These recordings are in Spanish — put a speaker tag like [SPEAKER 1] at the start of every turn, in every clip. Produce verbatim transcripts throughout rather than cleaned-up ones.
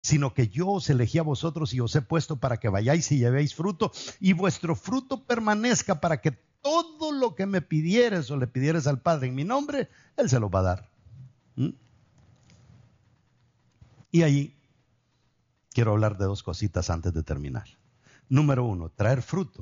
[SPEAKER 1] sino que yo os elegí a vosotros y os he puesto para que vayáis y llevéis fruto, y vuestro fruto permanezca, para que todo lo que me pidieres o le pidieres al Padre en mi nombre, Él se lo va a dar. ¿Mm? Y ahí quiero hablar de dos cositas antes de terminar. Número uno, traer fruto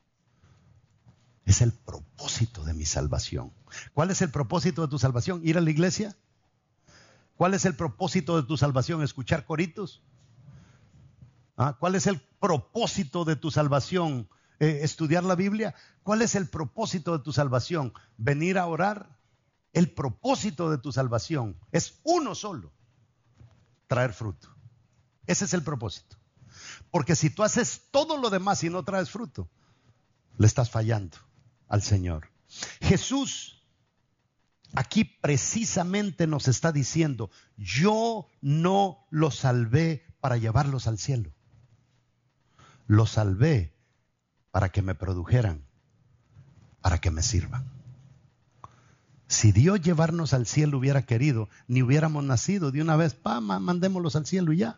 [SPEAKER 1] es el propósito de mi salvación. ¿Cuál es el propósito de tu salvación? ¿Ir a la iglesia? ¿Cuál es el propósito de tu salvación? ¿Escuchar coritos? ¿Ah? ¿Cuál es el propósito de tu salvación? Eh, ¿Estudiar la Biblia? ¿Cuál es el propósito de tu salvación? ¿Venir a orar? El propósito de tu salvación es uno solo: traer fruto. Ese es el propósito. Porque si tú haces todo lo demás y no traes fruto, le estás fallando al Señor. Jesús aquí precisamente nos está diciendo: yo no los salvé para llevarlos al cielo. Los salvé para que me produjeran, para que me sirvan. Si Dios llevarnos al cielo hubiera querido, ni hubiéramos nacido de una vez, pa, mandémoslos al cielo y ya.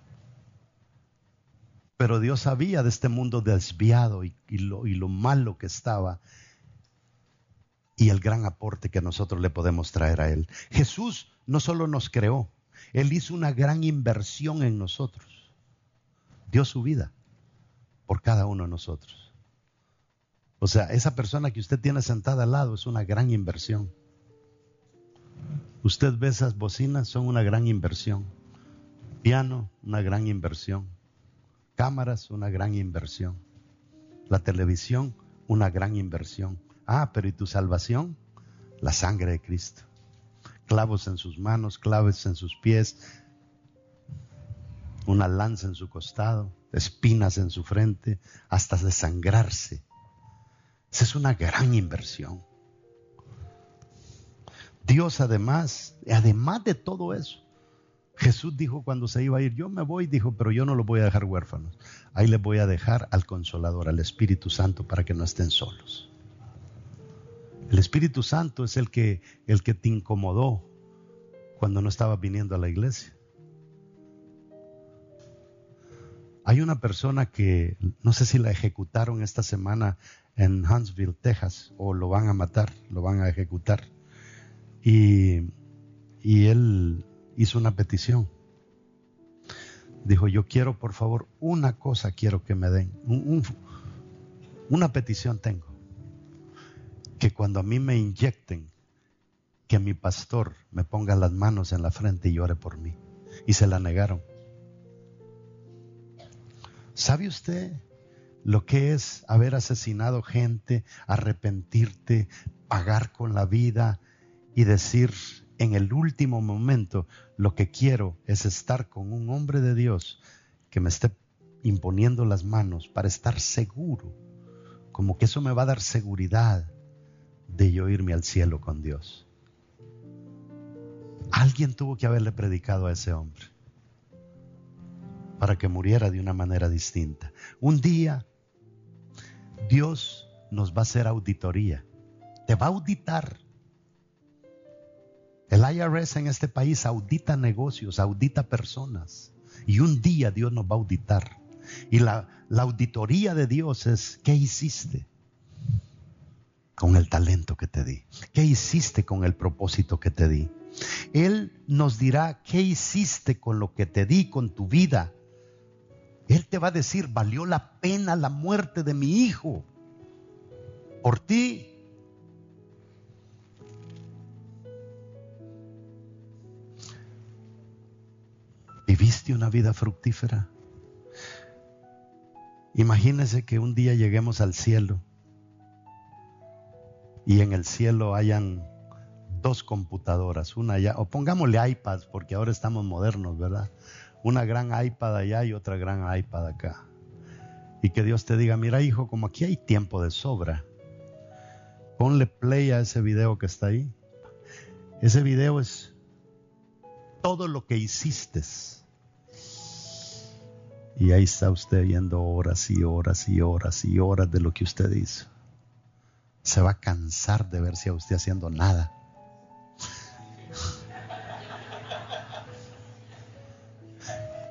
[SPEAKER 1] Pero Dios sabía de este mundo desviado y, y, lo, y lo malo que estaba, y el gran aporte que nosotros le podemos traer a Él. Jesús no solo nos creó, Él hizo una gran inversión en nosotros. Dio su vida por cada uno de nosotros. O sea, esa persona que usted tiene sentada al lado es una gran inversión. Usted ve esas bocinas, son una gran inversión. Piano, una gran inversión. Cámaras, una gran inversión. La televisión, una gran inversión. Ah, pero ¿y tu salvación? La sangre de Cristo. Clavos en sus manos, clavos en sus pies, una lanza en su costado, espinas en su frente, hasta desangrarse. Esa es una gran inversión. Dios además, además de todo eso, Jesús dijo cuando se iba a ir: yo me voy, dijo, pero yo no los voy a dejar huérfanos. Ahí les voy a dejar al Consolador, al Espíritu Santo, para que no estén solos. El Espíritu Santo es el que, el que te incomodó cuando no estabas viniendo a la iglesia. Hay una persona que, no sé si la ejecutaron esta semana en Huntsville, Texas, o lo van a matar, lo van a ejecutar. Y, y él hizo una petición. Dijo: yo quiero, por favor, una cosa quiero que me den. Un, un, una petición tengo. Que cuando a mí me inyecten, que mi pastor me ponga las manos en la frente y ore por mí. Y se la negaron. ¿Sabe usted lo que es haber asesinado gente, arrepentirte, pagar con la vida y decir en el último momento: lo que quiero es estar con un hombre de Dios que me esté imponiendo las manos para estar seguro, como que eso me va a dar seguridad de yo irme al cielo con Dios? Alguien tuvo que haberle predicado a ese hombre para que muriera de una manera distinta. Un día Dios nos va a hacer auditoría. Te va a auditar. El I R S en este país audita negocios, audita personas. Y un día Dios nos va a auditar. Y la, la auditoría de Dios es: ¿qué hiciste con el talento que te di? ¿Qué hiciste con el propósito que te di? Él nos dirá: ¿qué hiciste con lo que te di, con tu vida? Él te va a decir: valió la pena la muerte de mi hijo por ti. ¿Viviste una vida fructífera? Imagínese que un día lleguemos al cielo y en el cielo hayan dos computadoras, una allá, o pongámosle iPads porque ahora estamos modernos, ¿verdad? Una gran iPad allá y otra gran iPad acá. Y que Dios te diga: mira, hijo, como aquí hay tiempo de sobra, ponle play a ese video que está ahí. Ese video es todo lo que hiciste. Y ahí está usted viendo horas y horas y horas y horas de lo que usted hizo. Se va a cansar de verse a usted haciendo nada.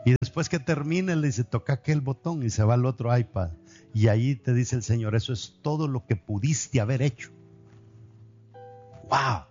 [SPEAKER 1] Y después que termine le dice, toca aquel botón y se va al otro iPad. Y ahí te dice el Señor, eso es todo lo que pudiste haber hecho. ¡Wow!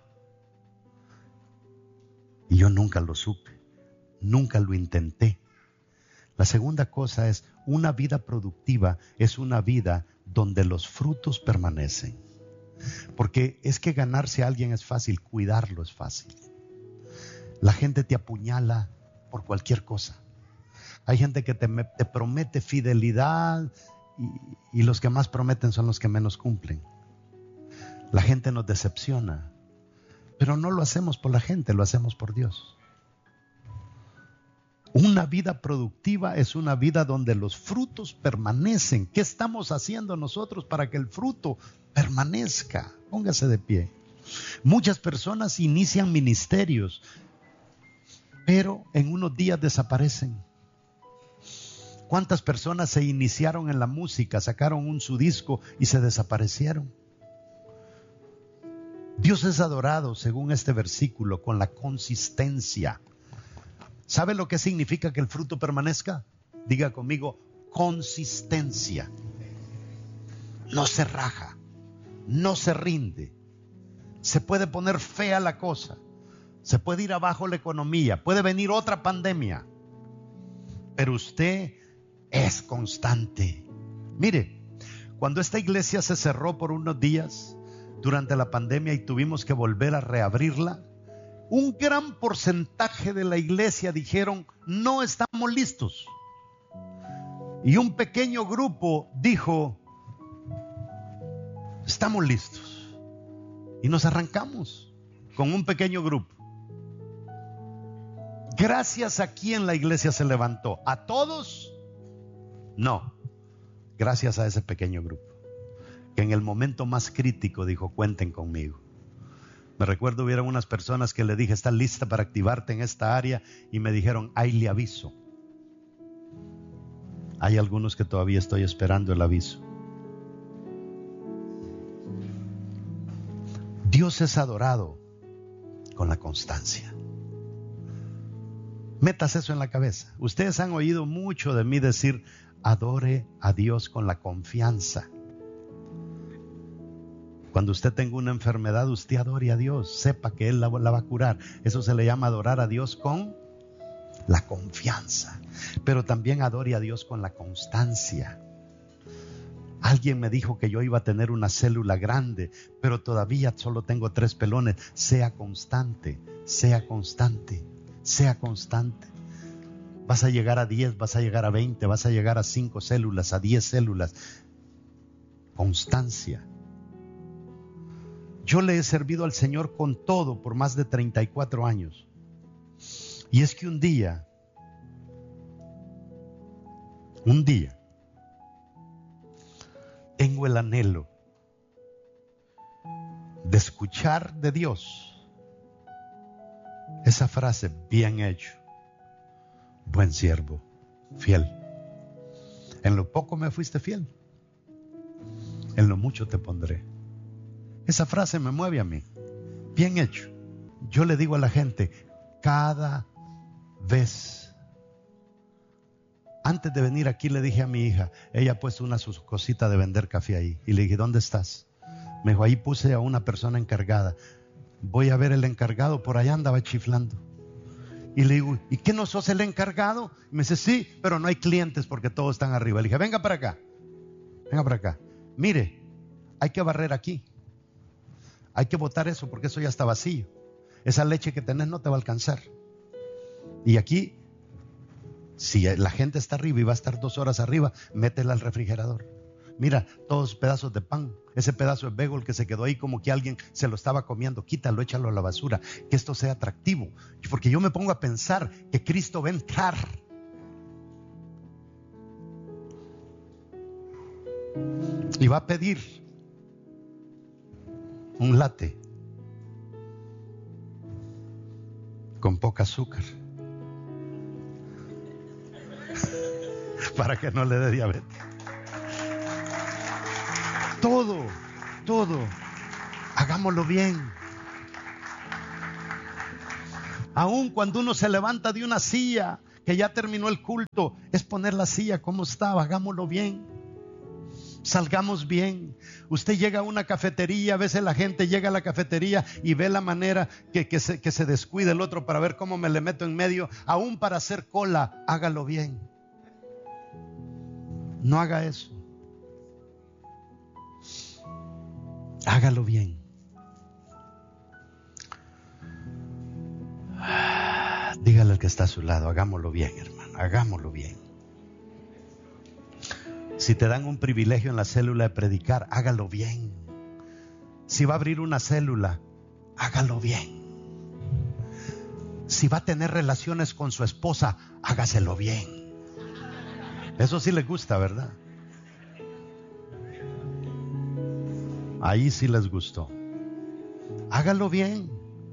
[SPEAKER 1] Y yo nunca lo supe, nunca lo intenté. La segunda cosa es, una vida productiva es una vida donde los frutos permanecen. Porque es que ganarse a alguien es fácil, cuidarlo es fácil. La gente te apuñala por cualquier cosa. Hay gente que te, te promete fidelidad y, y los que más prometen son los que menos cumplen. La gente nos decepciona, pero no lo hacemos por la gente, lo hacemos por Dios. Una vida productiva es una vida donde los frutos permanecen. ¿Qué estamos haciendo nosotros para que el fruto permanezca? Póngase de pie. Muchas personas inician ministerios, pero en unos días desaparecen. ¿Cuántas personas se iniciaron en la música, sacaron un su disco y se desaparecieron? Dios es adorado, según este versículo, con la consistencia. ¿Sabe lo que significa que el fruto permanezca? Diga conmigo, consistencia. No se raja, no se rinde. Se puede poner fea la cosa, se puede ir abajo la economía, puede venir otra pandemia, pero usted es constante. Mire, cuando esta iglesia se cerró por unos días durante la pandemia y tuvimos que volver a reabrirla, un gran porcentaje de la iglesia dijeron, no estamos listos. Y un pequeño grupo dijo, estamos listos. Y nos arrancamos con un pequeño grupo. Gracias a quién la iglesia se levantó. ¿A todos? No. Gracias a ese pequeño grupo, que en el momento más crítico dijo, cuenten conmigo. Me recuerdo, hubieron unas personas que le dije, ¿estás lista para activarte en esta área? Y me dijeron, ahí le aviso. Hay algunos que todavía estoy esperando el aviso. Dios es adorado con la constancia. Metas eso en la cabeza. Ustedes han oído mucho de mí decir, adore a Dios con la confianza. Cuando usted tenga una enfermedad, usted adore a Dios, sepa que Él la, la va a curar. Eso se le llama adorar a Dios con la confianza. Pero también adore a Dios con la constancia. Alguien me dijo que yo iba a tener una célula grande, pero todavía solo tengo tres pelones. Sea constante, sea constante, sea constante. Vas a llegar a diez, vas a llegar a veinte, vas a llegar a cinco células, a diez células. Constancia. Yo le he servido al Señor con todo por más de treinta y cuatro años. Y es que un día, un día, tengo el anhelo de escuchar de Dios esa frase, bien hecho, buen siervo, fiel. En lo poco me fuiste fiel, en lo mucho te pondré. Esa frase me mueve a mí. Bien hecho. Yo le digo a la gente, cada vez, antes de venir aquí le dije a mi hija, ella ha puesto una sus cosita de vender café ahí. Y le dije, ¿dónde estás? Me dijo, ahí puse a una persona encargada. Voy a ver el encargado, por allá andaba chiflando. Y le digo, ¿y qué no sos el encargado? Y me dice, sí, pero no hay clientes porque todos están arriba. Le dije, venga para acá, venga para acá. Mire, hay que barrer aquí. Hay que botar eso porque eso ya está vacío. Esa leche que tenés no te va a alcanzar. Y aquí, si la gente está arriba y va a estar dos horas arriba, métela al refrigerador. Mira, todos pedazos de pan, ese pedazo de bagel que se quedó ahí como que alguien se lo estaba comiendo, quítalo, échalo a la basura, que esto sea atractivo. Porque yo me pongo a pensar que Cristo va a entrar. Y va a pedir un latte con poca azúcar para que no le dé diabetes. Todo, todo, hagámoslo bien. Aun cuando uno se levanta de una silla que ya terminó el culto, es poner la silla como estaba. Hagámoslo bien. Salgamos bien. Usted llega a una cafetería, a veces la gente llega a la cafetería y ve la manera que, que, se, que se descuida el otro para ver cómo me le meto en medio, aún para hacer cola. Hágalo bien. No haga eso. Hágalo bien. Dígale al que está a su lado, hagámoslo bien, hermano, hagámoslo bien. Si te dan un privilegio en la célula de predicar, hágalo bien. Si va a abrir una célula, hágalo bien. Si va a tener relaciones con su esposa, hágaselo bien. Eso sí les gusta, ¿verdad? Ahí sí les gustó. Hágalo bien.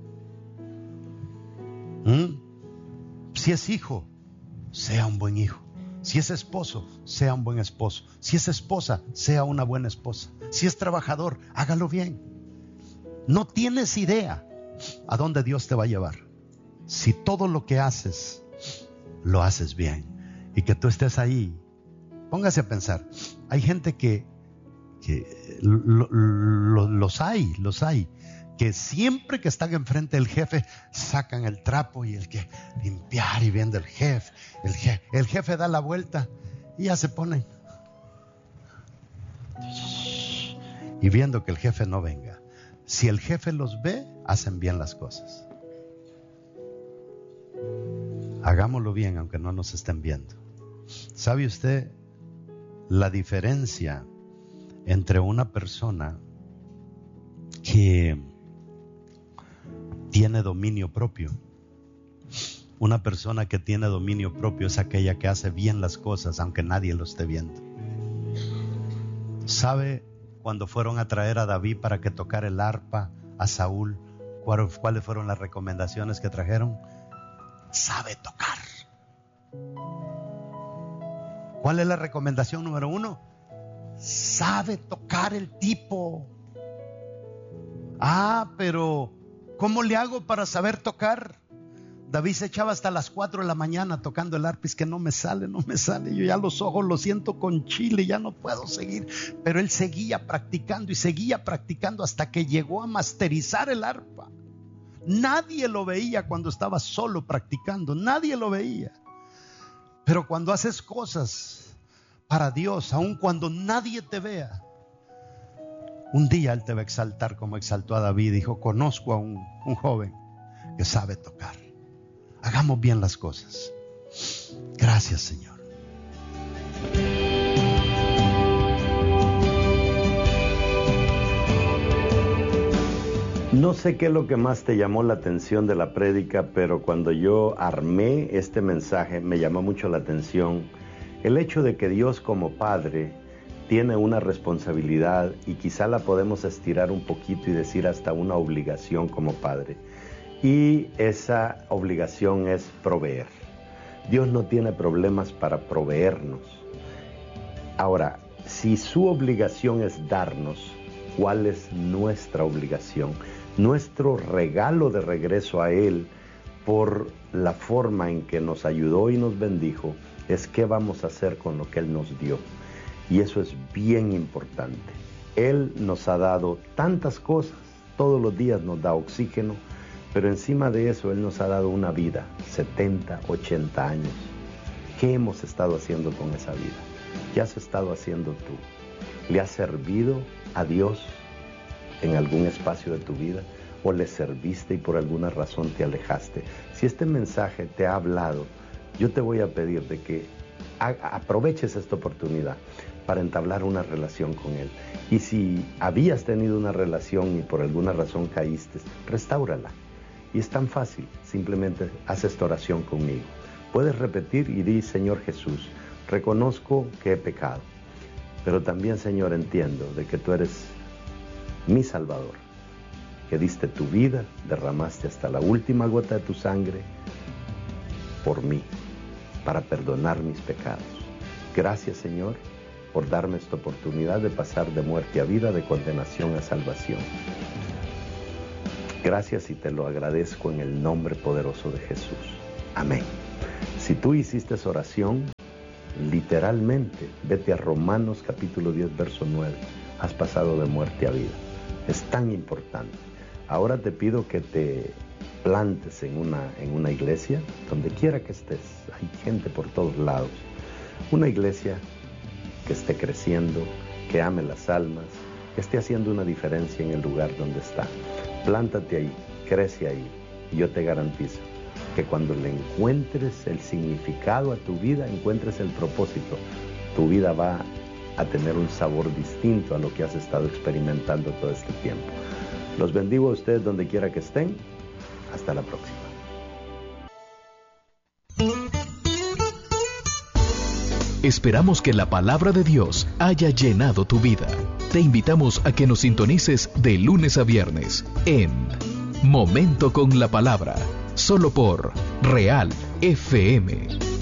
[SPEAKER 1] ¿Mm? Si es hijo, sea un buen hijo. Si es esposo, sea un buen esposo. Si es esposa, sea una buena esposa. Si es trabajador, hágalo bien. No tienes idea a dónde Dios te va a llevar si todo lo que haces lo haces bien y que tú estés ahí. Póngase a pensar. Hay gente que, que lo, lo, los hay, los hay que siempre que están enfrente del jefe sacan el trapo y el que limpiar y viendo el jefe, el jefe, el jefe da la vuelta y ya se ponen y viendo que el jefe no venga. Si el jefe los ve, hacen bien las cosas. Hagámoslo bien aunque no nos estén viendo. ¿Sabe usted la diferencia entre una persona que tiene dominio propio? Una persona que tiene dominio propio es aquella que hace bien las cosas aunque nadie lo esté viendo. ¿Sabe cuando fueron a traer a David para que tocara el arpa a Saúl? ¿Cuáles fueron las recomendaciones que trajeron? Sabe tocar. ¿Cuál es la recomendación número uno? Sabe tocar el tipo. Ah, pero ¿cómo le hago para saber tocar? David se echaba hasta las cuatro de la mañana tocando el arpa. Es que no me sale, no me sale. Yo ya los ojos los siento con chile, ya no puedo seguir. Pero él seguía practicando y seguía practicando hasta que llegó a masterizar el arpa. Nadie lo veía cuando estaba solo practicando, nadie lo veía. Pero cuando haces cosas para Dios, aun cuando nadie te vea, un día Él te va a exaltar como exaltó a David. Dijo: conozco a un, un joven que sabe tocar. Hagamos bien las cosas. Gracias, Señor.
[SPEAKER 2] No sé qué es lo que más te llamó la atención de la prédica, pero cuando yo armé este mensaje me llamó mucho la atención el hecho de que Dios como Padre tiene una responsabilidad, y quizá la podemos estirar un poquito y decir hasta una obligación como Padre. Y esa obligación es proveer. Dios no tiene problemas para proveernos. Ahora, si su obligación es darnos, ¿cuál es nuestra obligación? Nuestro regalo de regreso a Él por la forma en que nos ayudó y nos bendijo es qué vamos a hacer con lo que Él nos dio. Y eso es bien importante. Él nos ha dado tantas cosas, todos los días nos da oxígeno, pero encima de eso Él nos ha dado una vida, setenta, ochenta años. ¿Qué hemos estado haciendo con esa vida? ¿Qué has estado haciendo tú? ¿Le has servido a Dios en algún espacio de tu vida? ¿O le serviste y por alguna razón te alejaste? Si este mensaje te ha hablado, yo te voy a pedir de que aproveches esta oportunidad para entablar una relación con Él. Y si habías tenido una relación y por alguna razón caíste, restáurala. Y es tan fácil, simplemente haz esta oración conmigo. Puedes repetir y di: Señor Jesús, reconozco que he pecado, pero también, Señor, entiendo de que tú eres mi Salvador, que diste tu vida, derramaste hasta la última gota de tu sangre por mí, para perdonar mis pecados. Gracias, Señor, por darme esta oportunidad de pasar de muerte a vida, de condenación a salvación. Gracias y te lo agradezco en el nombre poderoso de Jesús. Amén. Si tú hiciste esa oración, literalmente, vete a Romanos capítulo diez, verso nueve. Has pasado de muerte a vida. Es tan importante. Ahora te pido que te plantes en una, en una iglesia, donde quiera que estés. Hay gente por todos lados. Una iglesia que esté creciendo, que ame las almas, que esté haciendo una diferencia en el lugar donde está. Plántate ahí, crece ahí, y yo te garantizo que cuando le encuentres el significado a tu vida, encuentres el propósito, tu vida va a tener un sabor distinto a lo que has estado experimentando todo este tiempo. Los bendigo a ustedes donde quiera que estén. Hasta la próxima.
[SPEAKER 3] Esperamos que la palabra de Dios haya llenado tu vida. Te invitamos a que nos sintonices de lunes a viernes en Momento con la Palabra, solo por Real F M.